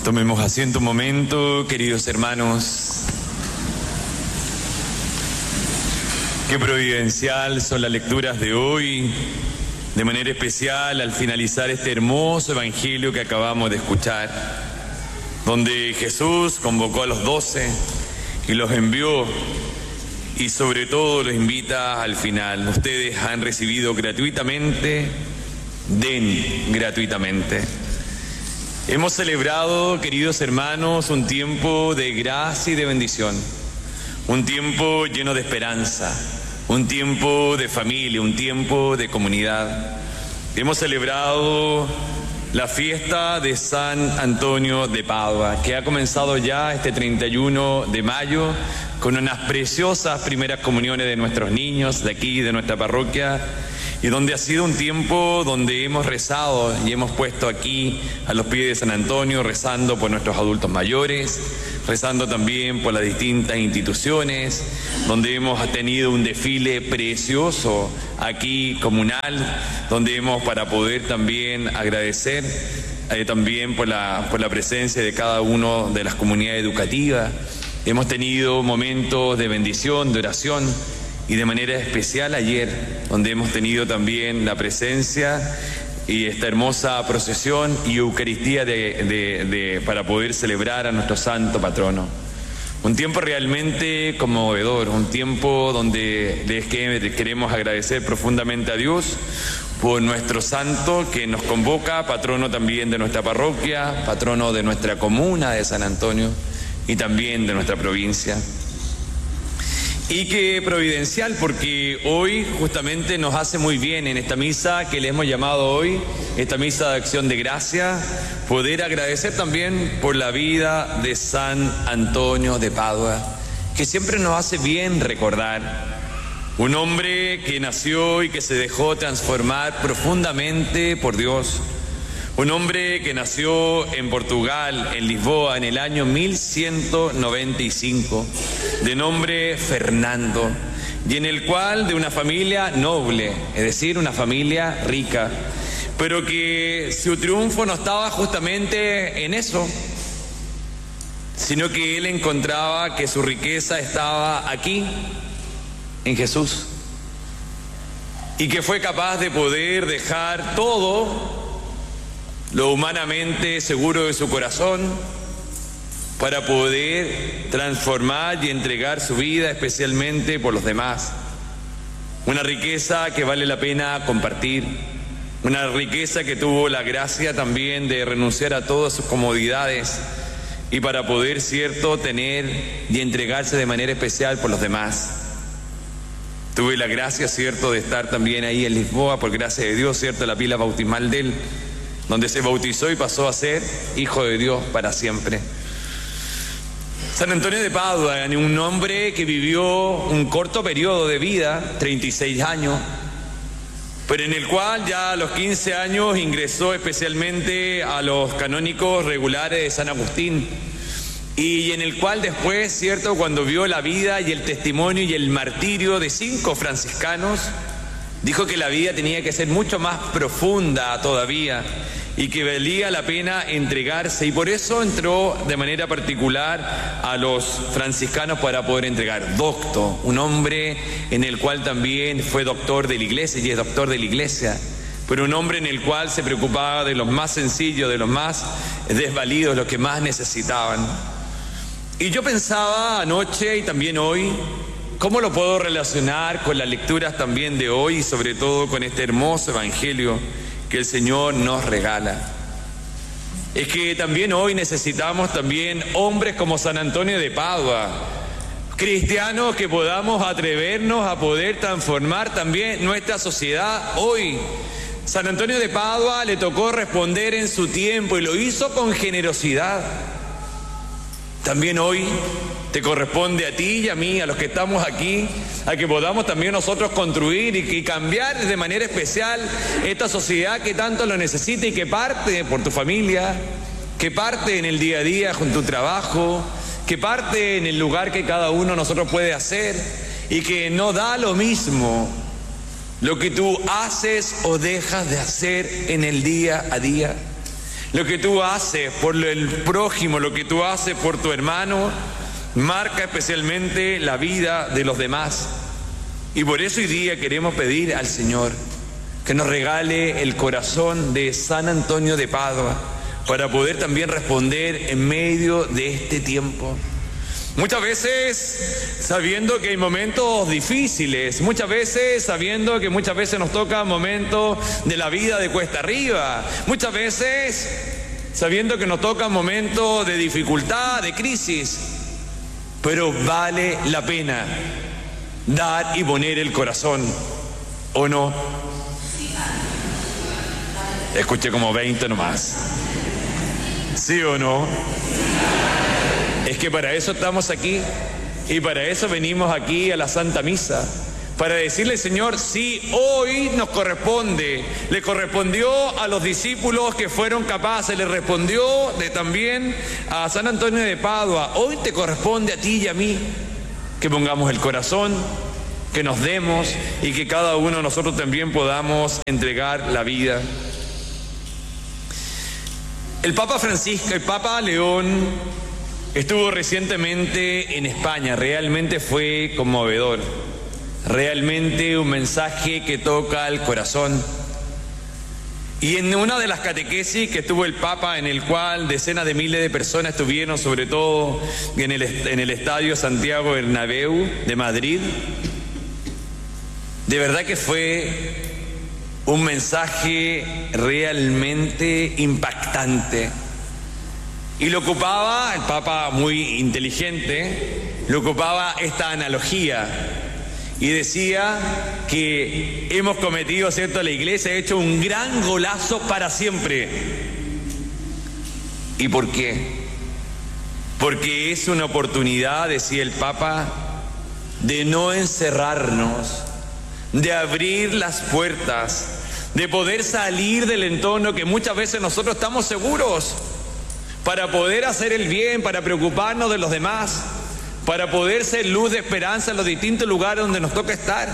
Tomemos asiento un momento, queridos hermanos. Qué providencial son las lecturas de hoy, de manera especial al finalizar este hermoso evangelio que acabamos de escuchar, donde Jesús convocó a los 12 y los envió y sobre todo los invita al final. Ustedes han recibido gratuitamente, den gratuitamente. Hemos celebrado, queridos hermanos, un tiempo de gracia y de bendición, un tiempo lleno de esperanza, un tiempo de familia, un tiempo de comunidad. Hemos celebrado la fiesta de San Antonio de Padua, que ha comenzado ya este 31 de mayo con unas preciosas primeras comuniones de nuestros niños de aquí, de nuestra parroquia, y donde ha sido un tiempo donde hemos rezado y hemos puesto aquí a los pies de San Antonio, rezando por nuestros adultos mayores, rezando también por las distintas instituciones, donde hemos tenido un desfile precioso aquí comunal, donde hemos para poder también agradecer también por la presencia de cada una de las comunidades educativas. Hemos tenido momentos de bendición, de oración, y de manera especial ayer, donde hemos tenido también la presencia y esta hermosa procesión y Eucaristía para poder celebrar a nuestro santo patrono. Un tiempo realmente conmovedor, un tiempo donde les queremos agradecer profundamente a Dios por nuestro santo que nos convoca, patrono también de nuestra parroquia, patrono de nuestra comuna de San Antonio y también de nuestra provincia. Y que providencial, porque hoy justamente nos hace muy bien en esta misa que le hemos llamado hoy, esta misa de acción de gracia, poder agradecer también por la vida de San Antonio de Padua, que siempre nos hace bien recordar. Un hombre que nació y que se dejó transformar profundamente por Dios. Un hombre que nació en Portugal, en Lisboa, en el año 1195, de nombre Fernando, y en el cual de una familia noble, es decir, una familia rica, pero que su triunfo no estaba justamente en eso, sino que él encontraba que su riqueza estaba aquí, en Jesús, y que fue capaz de poder dejar todo lo humanamente seguro de su corazón para poder transformar y entregar su vida especialmente por los demás. Una riqueza que vale la pena compartir, una riqueza que tuvo la gracia también de renunciar a todas sus comodidades y para poder, cierto, tener y entregarse de manera especial por los demás. Tuve la gracia, cierto, de estar también ahí en Lisboa, por gracia de Dios, cierto, la pila bautismal de él, donde se bautizó y pasó a ser hijo de Dios para siempre. San Antonio de Padua, un hombre que vivió un corto periodo de vida, 36 años, pero en el cual ya a los 15 años ingresó especialmente a los canónicos regulares de San Agustín, y en el cual después, cierto, cuando vio la vida y el testimonio y el martirio de 5 franciscanos, dijo que la vida tenía que ser mucho más profunda todavía y que valía la pena entregarse, y por eso entró de manera particular a los franciscanos para poder entregar. Docto, un hombre en el cual también fue doctor de la iglesia y es doctor de la iglesia, pero un hombre en el cual se preocupaba de los más sencillos, de los más desvalidos, los que más necesitaban. Y yo pensaba anoche y también hoy, ¿cómo lo puedo relacionar con las lecturas también de hoy y sobre todo con este hermoso evangelio que el Señor nos regala? Es que también hoy necesitamos también hombres como San Antonio de Padua, cristianos que podamos atrevernos a poder transformar también nuestra sociedad hoy. San Antonio de Padua le tocó responder en su tiempo y lo hizo con generosidad. También hoy te corresponde a ti y a mí, a los que estamos aquí, a que podamos también nosotros construir y cambiar de manera especial esta sociedad que tanto lo necesita y que parte por tu familia, que parte en el día a día con tu trabajo, que parte en el lugar que cada uno de nosotros puede hacer, y que no da lo mismo lo que tú haces o dejas de hacer en el día a día. Lo que tú haces por el prójimo, lo que tú haces por tu hermano, marca especialmente la vida de los demás. Y por eso hoy día queremos pedir al Señor que nos regale el corazón de San Antonio de Padua para poder también responder en medio de este tiempo. Muchas veces sabiendo que hay momentos difíciles, muchas veces sabiendo que muchas veces nos toca momentos de la vida de cuesta arriba, muchas veces sabiendo que nos toca momentos de dificultad, de crisis, pero vale la pena dar y poner el corazón, ¿o no? Escuché como 20 nomás. ¿Sí o no? Es que para eso estamos aquí y para eso venimos aquí a la Santa Misa, para decirle, Señor, sí, hoy nos corresponde, le correspondió a los discípulos que fueron capaces, le respondió también a San Antonio de Padua, hoy te corresponde a ti y a mí que pongamos el corazón, que nos demos y que cada uno de nosotros también podamos entregar la vida. El Papa Francisco, el Papa León, estuvo recientemente en España, realmente fue conmovedor, realmente un mensaje que toca el corazón. Y en una de las catequesis que tuvo el Papa, en el cual decenas de miles de personas estuvieron, sobre todo en el Estadio Santiago Bernabéu de Madrid, de verdad que fue un mensaje realmente impactante. Y lo ocupaba, el Papa muy inteligente, lo ocupaba esta analogía y decía que hemos cometido, ¿cierto? La Iglesia ha hecho un gran golazo para siempre. ¿Y por qué? Porque es una oportunidad, decía el Papa, de no encerrarnos, de abrir las puertas, de poder salir del entorno que muchas veces nosotros estamos seguros, para poder hacer el bien, para preocuparnos de los demás, para poder ser luz de esperanza en los distintos lugares donde nos toca estar.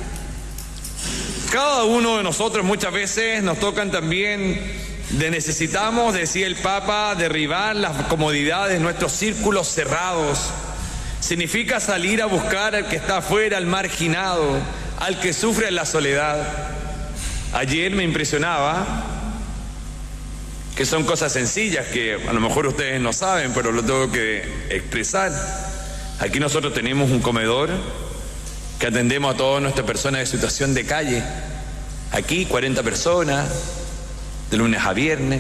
Cada uno de nosotros muchas veces nos tocan también, necesitamos, decía el Papa, derribar las comodidades de nuestros círculos cerrados. Significa salir a buscar al que está afuera, al marginado, al que sufre en la soledad. Ayer me impresionaba, que son cosas sencillas que a lo mejor ustedes no saben, pero lo tengo que expresar. Aquí nosotros tenemos un comedor que atendemos a todas nuestras personas de situación de calle. Aquí 40 personas, de lunes a viernes,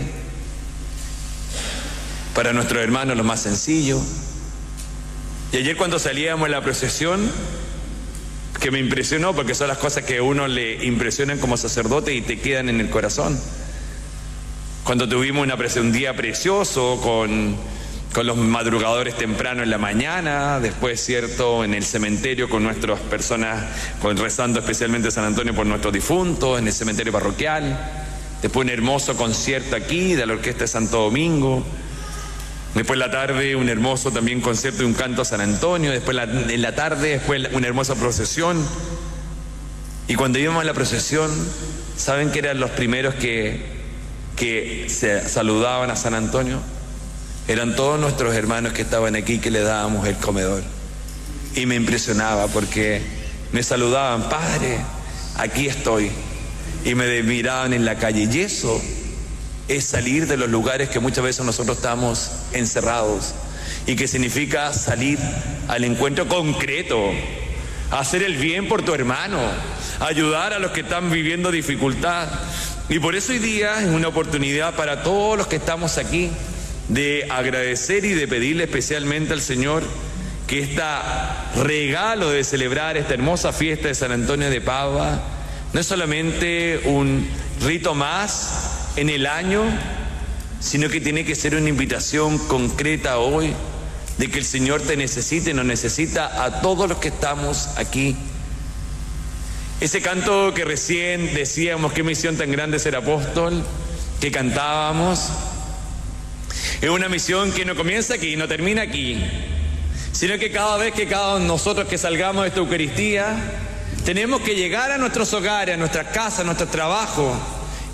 para nuestros hermanos lo más sencillo. Y ayer cuando salíamos en la procesión, que me impresionó porque son las cosas que a uno le impresionan como sacerdote y te quedan en el corazón. Cuando tuvimos un día precioso con los madrugadores temprano en la mañana, después, cierto, en el cementerio con nuestras personas, rezando especialmente San Antonio por nuestros difuntos, en el cementerio parroquial, después un hermoso concierto aquí de la Orquesta de Santo Domingo, después en la tarde un hermoso también concierto y un canto a San Antonio, después en la tarde después una hermosa procesión. Y cuando íbamos a la procesión, ¿saben que eran los primeros que se saludaban a San Antonio? Eran todos nuestros hermanos que estaban aquí, que le dábamos el comedor. Y me impresionaba porque me saludaban, Padre, aquí estoy. Y me miraban en la calle. Y eso es salir de los lugares que muchas veces nosotros estamos encerrados. Y que significa salir al encuentro concreto, hacer el bien por tu hermano, ayudar a los que están viviendo dificultad. Y por eso hoy día es una oportunidad para todos los que estamos aquí de agradecer y de pedirle especialmente al Señor que este regalo de celebrar esta hermosa fiesta de San Antonio de Padua no es solamente un rito más en el año, sino que tiene que ser una invitación concreta hoy de que el Señor te necesite, nos necesita a todos los que estamos aquí. Ese canto que recién decíamos, qué misión tan grande ser apóstol, que cantábamos, es una misión que no comienza aquí y no termina aquí, sino que cada vez que cada uno de nosotros que salgamos de esta Eucaristía, tenemos que llegar a nuestros hogares, a nuestras casas, a nuestro trabajo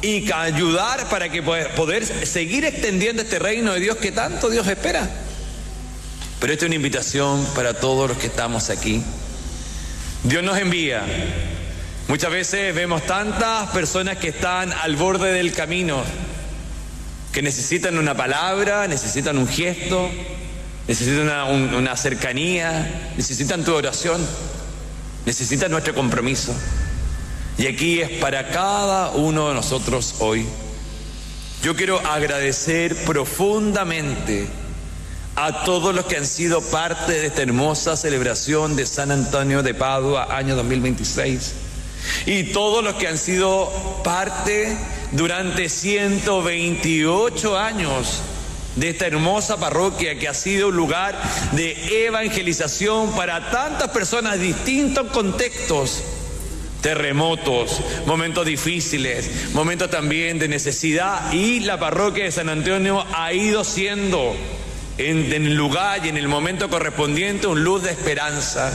y ayudar para que poder seguir extendiendo este reino de Dios que tanto Dios espera. Pero esta es una invitación para todos los que estamos aquí. Dios nos envía. Muchas veces vemos tantas personas que están al borde del camino, que necesitan una palabra, necesitan un gesto, necesitan una cercanía, necesitan tu oración, necesitan nuestro compromiso. Y aquí es para cada uno de nosotros hoy. Yo quiero agradecer profundamente a todos los que han sido parte de esta hermosa celebración de San Antonio de Padua, año 2026. Y todos los que han sido parte durante 128 años de esta hermosa parroquia que ha sido un lugar de evangelización para tantas personas de distintos contextos. Terremotos, momentos difíciles, momentos también de necesidad, y la parroquia de San Antonio ha ido siendo en el lugar y en el momento correspondiente un luz de esperanza.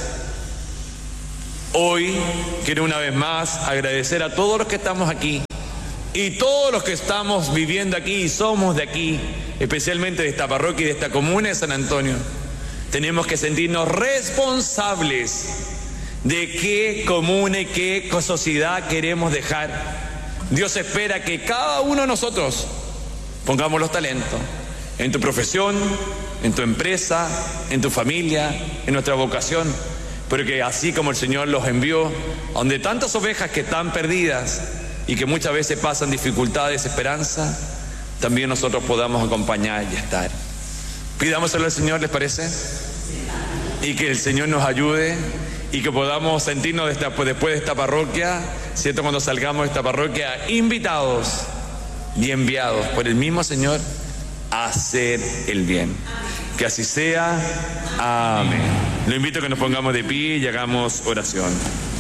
Hoy quiero una vez más agradecer a todos los que estamos aquí y todos los que estamos viviendo aquí y somos de aquí, especialmente de esta parroquia y de esta comuna de San Antonio. Tenemos que sentirnos responsables de qué comuna y qué sociedad queremos dejar. Dios espera que cada uno de nosotros pongamos los talentos en tu profesión, en tu empresa, en tu familia, en nuestra vocación, pero que así como el Señor los envió, donde tantas ovejas que están perdidas y que muchas veces pasan dificultades, esperanza, también nosotros podamos acompañar y estar. Pidámoselo al Señor, ¿les parece? Y que el Señor nos ayude y que podamos sentirnos después de esta parroquia, ¿cierto? Cuando salgamos de esta parroquia, invitados y enviados por el mismo Señor a hacer el bien. Que así sea. Amén. Lo invito a que nos pongamos de pie y hagamos oración.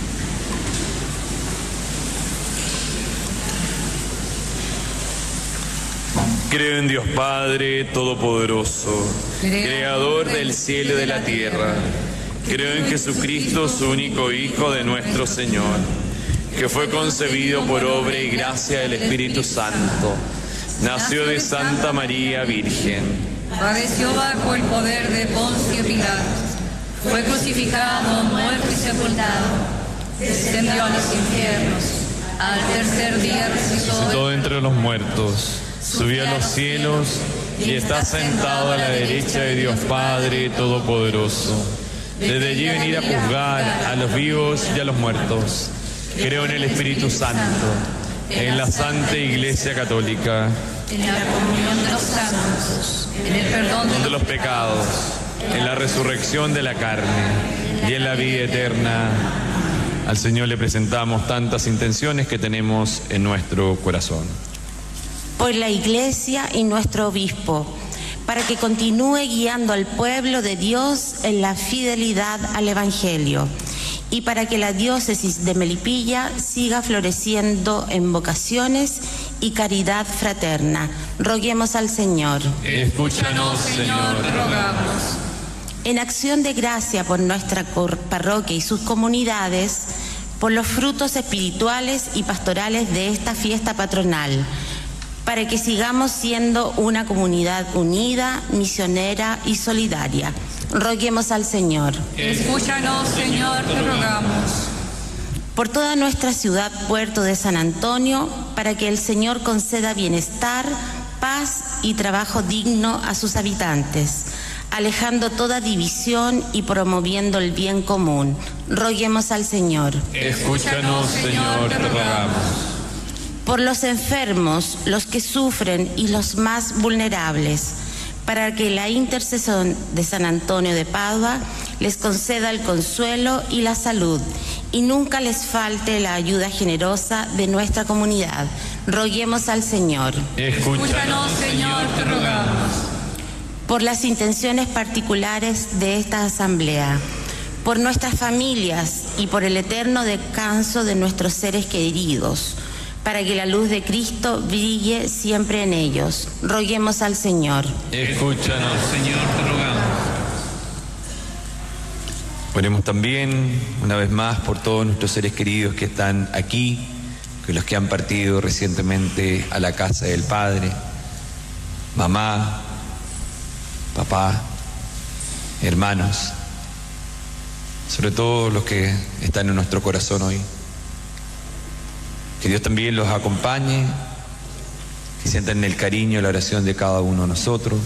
Creo en Dios Padre Todopoderoso, Creador del cielo y de la tierra. Creo en Jesucristo, su único Hijo de nuestro Señor, que fue concebido por obra y gracia del Espíritu Santo. Nació de Santa María Virgen. Padeció bajo el poder de Poncio Pilato. Fue crucificado, muerto y sepultado. Descendió a los infiernos. Al tercer día resucitó entre los muertos. Subió a los cielos y está sentado a la derecha de Dios Padre Todopoderoso. Desde allí venir a juzgar a los vivos y a los muertos. Creo en el Espíritu Santo, en la Santa Iglesia Católica, en la comunión de los santos, en el perdón de los pecados, en la resurrección de la carne y en la vida eterna. Al Señor le presentamos tantas intenciones que tenemos en nuestro corazón. Por la Iglesia y nuestro obispo, para que continúe guiando al pueblo de Dios en la fidelidad al Evangelio, y para que la diócesis de Melipilla siga floreciendo en vocaciones y caridad fraterna. Roguemos al Señor. Escúchanos, Señor, te rogamos. En acción de gracia por nuestra parroquia y sus comunidades, por los frutos espirituales y pastorales de esta fiesta patronal, para que sigamos siendo una comunidad unida, misionera y solidaria. Roguemos al Señor. Escúchanos, Señor, te rogamos. Por toda nuestra ciudad, puerto de San Antonio, para que el Señor conceda bienestar, paz y trabajo digno a sus habitantes, alejando toda división y promoviendo el bien común. Roguemos al Señor. Escúchanos, Señor, te rogamos. Por los enfermos, los que sufren y los más vulnerables, para que la intercesión de San Antonio de Padua les conceda el consuelo y la salud, y nunca les falte la ayuda generosa de nuestra comunidad. Roguemos al Señor. Escúchanos, Señor, te rogamos. Por las intenciones particulares de esta asamblea, por nuestras familias y por el eterno descanso de nuestros seres queridos, para que la luz de Cristo brille siempre en ellos. Roguemos al Señor. Escúchanos, Señor, te rogamos. Oremos también, una vez más, por todos nuestros seres queridos que están aquí, que los que han partido recientemente a la casa del Padre, mamá, papá, hermanos, sobre todo los que están en nuestro corazón hoy. Que Dios también los acompañe, que sientan el cariño y la oración de cada uno de nosotros.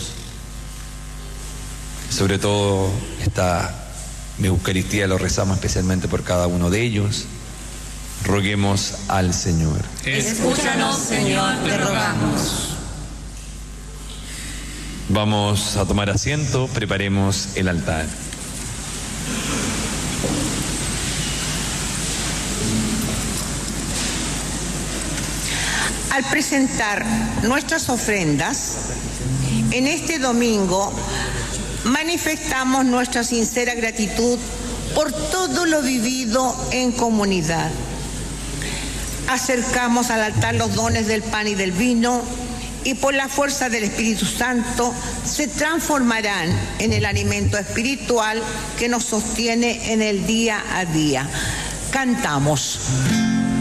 Sobre todo esta Eucaristía lo rezamos especialmente por cada uno de ellos. Roguemos al Señor. Escúchanos, Señor, te rogamos. Vamos a tomar asiento, preparemos el altar. Al presentar nuestras ofrendas, en este domingo manifestamos nuestra sincera gratitud por todo lo vivido en comunidad. Acercamos al altar los dones del pan y del vino y por la fuerza del Espíritu Santo se transformarán en el alimento espiritual que nos sostiene en el día a día. Cantamos.